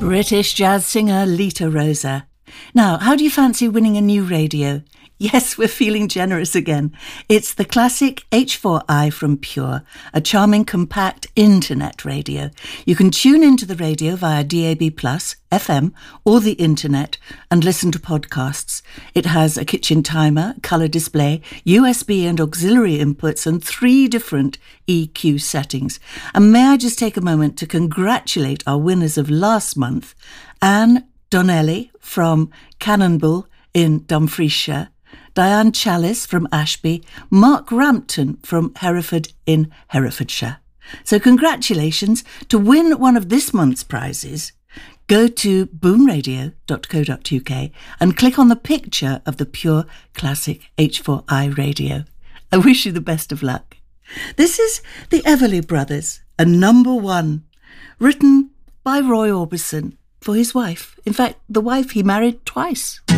British jazz singer Lita Rosa. Now, how do you fancy winning a new radio? Yes, we're feeling generous again. It's the classic H4i from Pure, a charming compact internet radio. You can tune into the radio via DAB+, FM, or the internet and listen to podcasts. It has a kitchen timer, colour display, USB and auxiliary inputs, and 3 different EQ settings. And may I just take a moment to congratulate our winners of last month, Anne Donnelly from Cannonball in Dumfriesshire, Diane Chalice from Ashby, Mark Rampton from Hereford in Herefordshire. So congratulations. To win one of this month's prizes, go to boomradio.co.uk and click on the picture of the Pure Classic H4i radio. I wish you the best of luck. This is the Everly Brothers, a number 1, written by Roy Orbison for his wife. In fact, the wife he married twice.